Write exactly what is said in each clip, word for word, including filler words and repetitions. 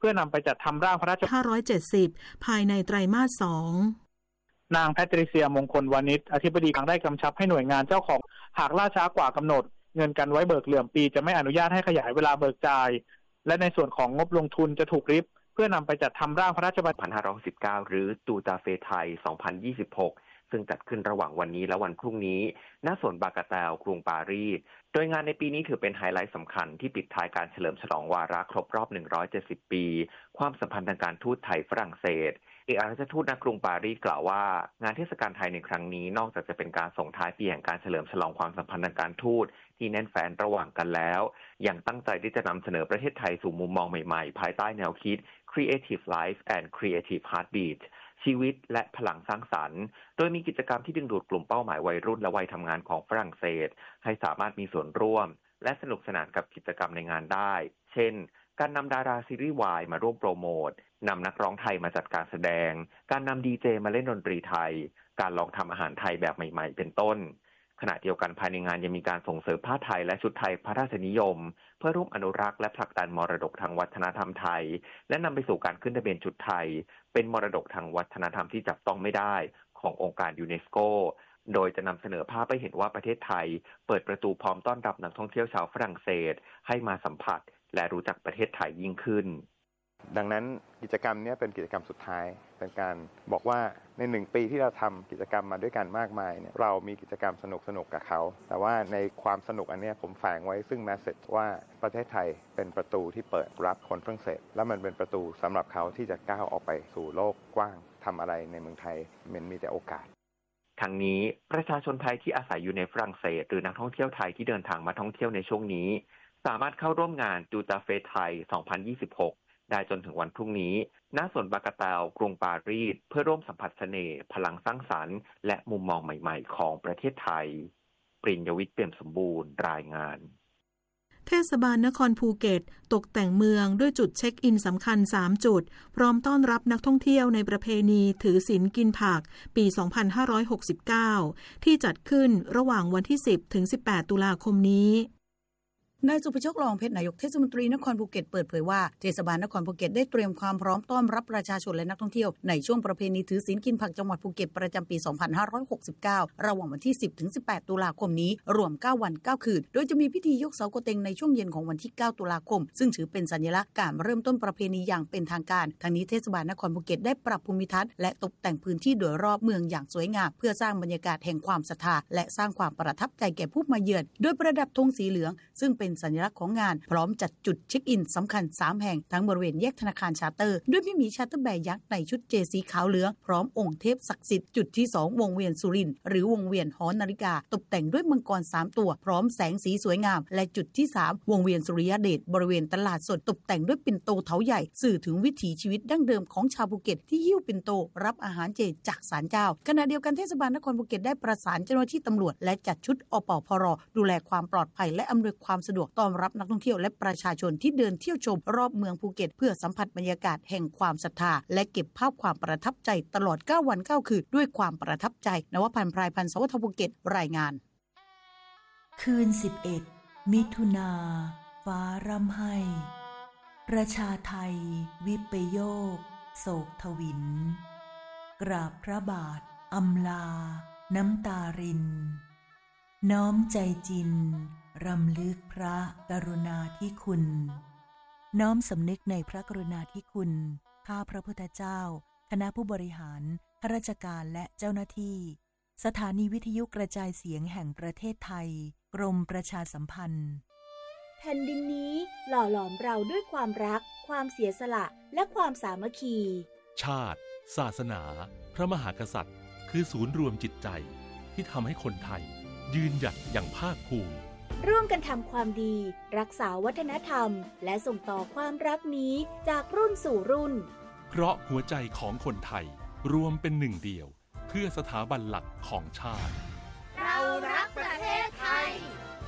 พื่อนำไปจัดทำร่างพระราชบัญญัติห้าร้อยเจ็ดสิบภายในไตรมาสสองนางแพทริเซียมงคลวานิชอธิบดีคลังได้กำชับให้หน่วยงานเจ้าของหากล่าช้ากว่ากำหนดเงินกันไว้เบิกเหลื่อมปีจะไม่อนุญาตให้ขยายเวลาเบิกจ่ายและในส่วนของงบลงทุนจะถูกริบเพื่อนำไปจัดทำร่างพระราชบัญญัติหนึ่งพันห้าร้อยหกสิบเก้าหรือตูตาเฟไทยสองพันยี่สิบหกซึ่งจัดขึ้นระหว่างวันนี้และวันพรุ่งนี้ณสวนบากาแตลกรุงปารีสโดยงานในปีนี้ถือเป็นไฮไลท์สำคัญที่ปิดท้ายการเฉลิมฉลองวาระครบรอบหนึ่งร้อยเจ็ดสิบปีความสัมพันธ์ทางการทูตไทยฝรั่งเศสเอกอัครราชทูตณกรุงปารีสกล่าวว่างานเทศกาลไทยในครั้งนี้นอกจากจะเป็นการส่งท้ายปีแห่งการเฉลิมฉลองความสัมพันธ์ทางการทูตที่แน่นแฟ้นระหว่างกันแล้วยังตั้งใจที่จะนำเสนอประเทศไทยสู่มุมมองใหม่ๆภายใต้แนวคิด Creative Life and Creative Heartbeat ชีวิตและพลังสร้างสรรค์โดยมีกิจกรรมที่ดึงดูดกลุ่มเป้าหมายวัยรุ่นและวัยทำงานของฝรั่งเศสให้สามารถมีส่วนร่วมและสนุกสนานกับกิจกรรมในงานได้เช่นการนำดาราซีรีส์วายมาร่วมโปรโมทนำนักร้องไทยมาจัดการแสดงการนำดีเจมาเล่นดนตรีไทยการลองทำอาหารไทยแบบใหม่ๆเป็นต้นขณะเดียวกันภายในงานยังมีการส่งเสริมผ้าไทยและชุดไทยพระราชนิยมเพื่อร่วมอนุรักษ์และผลักดันมรดกทางวัฒนธรรมไทยและนำไปสู่การขึ้นทะเบียนชุดไทยเป็นมรดกทางวัฒนธรรมที่จับต้องไม่ได้ขององค์การยูเนสโกโดยจะนำเสนอภาพให้เห็นว่าประเทศไทยเปิดประตูพร้อมต้อนรับนักท่องเที่ยวชาวฝรั่งเศสให้มาสัมผัสและรู้จักประเทศไทยยิ่งขึ้นดังนั้นกิจกรรมนี้เป็นกิจกรรมสุดท้ายเป็นการบอกว่าในหนึ่งปีที่เราทำกิจกรรมมาด้วยกันมากมายเนี่ยเรามีกิจกรรมสนุกสนุกกับเขาแต่ว่าในความสนุกอันนี้ผมแฝงไว้ซึ่งแมสเสจว่าประเทศไทยเป็นประตูที่เปิดรับคนฝรั่งเศสและมันเป็นประตูสำหรับเขาที่จะก้าวออกไปสู่โลกกว้างทำอะไรในเมืองไทยมันมีแต่โอกาสทั้งนี้ประชาชนไทยที่อาศัยอยู่ในฝรั่งเศสหรือนักท่องเที่ยวไทยที่เดินทางมาท่องเที่ยวในช่วงนี้สามารถเข้าร่วมงานจูตาเฟสไทยสองพันยี่สิบหกได้จนถึงวันพรุ่งนี้ณสวนบากาแตลกรุงปารีสเพื่อร่วมสัมผัสเสน่ห์พลังสร้างสรรค์และมุมมองใหม่ๆของประเทศไทยปริญญวิทย์เปี่ยมสมบูรณ์รายงานเทศบาลนครภูเก็ตตกแต่งเมืองด้วยจุดเช็คอินสำคัญสามจุดพร้อมต้อนรับนักท่องเที่ยวในประเพณีถือศีลกินผักปีสองพันห้าร้อยหกสิบเก้าที่จัดขึ้นระหว่างวันที่สิบถึงสิบแปดตุลาคมนี้นายสุภโชค ลองเพชรนายกเทศมนตรีนครภูเก็ตเปิดเผยว่าเทศบาลนครภูเก็ตได้เตรียมความพร้อมต้อนรับประชาชนและนักท่องเที่ยวในช่วงประเพณีถือศีลกินผักจังหวัดภูเก็ตประจำปี สองพันห้าร้อยหกสิบเก้า ระหว่างวันที่ สิบถึงสิบแปด ตุลาคมนี้รวม เก้า วัน เก้า คืนโดยจะมีพิธียกเสาโกเต็งในช่วงเย็นของวันที่ เก้า ตุลาคมซึ่งถือเป็นสัญลักษณ์การเริ่มต้นประเพณีอย่างเป็นทางการทั้งนี้เทศบาลนครภูเก็ตได้ปรับภูมิทัศน์และตกแต่งพื้นที่โดยรอบเมืองอย่างสวยงามเพื่อสร้างบรรยากาศแห่งความศรัทธาและสร้างความประทับใจแก่ผู้มาเยือนโดยประดับธงสีเหลืองซึ่งเป็นสัญลักษณ์ของงานพร้อมจัดจุดเช็คอินสำคัญสามแห่งทั้งบริเวณแยกธนาคารชาเตอร์ด้วยพี่หมีชาเตอร์แบร์ยักษ์ในชุดเจสีขาวเหลืองพร้อมองค์เทพศักดิ์สิทธิ์จุดที่สองวงเวียนสุรินทร์หรือวงเวียนหอนาฬิกาตกแต่งด้วยมังกรสามตัวพร้อมแสงสีสวยงามและจุดที่สามวงเวียนสุริยเดชบริเวณตลาดสดตกแต่งด้วยปิ่นโตเถาใหญ่สื่อถึงวิถีชีวิตดั้งเดิมของชาวภูเก็ตที่หิ้วปิ่นโตรับอาหารเจจากศาลเจ้าขณะเดียวกันเทศบาลนครภูเก็ตได้ประสานเจ้าหน้าที่ตำรวจและจัดชุดอปพรดูแลความปลอดภัยและอำนวยความสะดวกต้อนรับนักท่องเที่ยวและประชาชนที่เดินเที่ยวชมรอบเมืองภูเก็ตเพื่อสัมผัสบรรยากาศแห่งความศรัทธาและเก็บภาพความประทับใจตลอดเก้าวันเก้าคืนด้วยความประทับใจนวพันธ์ พรายพันธ์ สวทภูเก็ตรายงานคืนสิบเอ็ดมิถุนาฟ้าร่ำไห้ประชาไทยวิปโยคโศกทวินกราบพระบาทอำลาน้ำตารินน้อมใจจินรำลึกพระกรุณาธิคุณน้อมสำนึกในพระกรุณาธิคุณข้าพระพุทธเจ้าคณะผู้บริหารข้าราชการและเจ้าหน้าที่สถานีวิทยุกระจายเสียงแห่งประเทศไทยกรมประชาสัมพันธ์แผ่นดินนี้หล่อหลอมเราด้วยความรักความเสียสละและความสามัคคีชาติศาสนาพระมหากษัตริย์คือศูนย์รวมจิตใจที่ทำให้คนไทยยืนหยัดอย่างภาคภูมิร่วมกันทำความดีรักษาวัฒนธรรมและส่งต่อความรักนี้จากรุ่นสู่รุ่นเพราะหัวใจของคนไทยรวมเป็นหนึ่งเดียวเพื่อสถาบันหลักของชาติเรารักประเทศไทย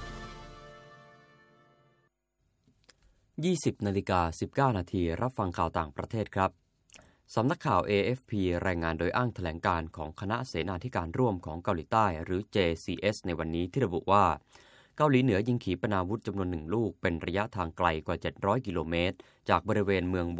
ยี่สิบนาฬิกาสิบเก้านาทีรับฟังข่าวต่างประเทศครับสำนักข่าว เอ เอฟ พี รายงานโดยอ้างแถลงการของคณะเสนาธิการร่วมของเกาหลีใต้หรือ เจ ซี เอส ในวันนี้ที่ระบุว่าเกาหลีเหนือยิงขีปนาวุธจำนวนหนึ่งลูกเป็นระยะทางไกลกว่าเจ็ดร้อยกิโลเมตรจากบริเวณเมือง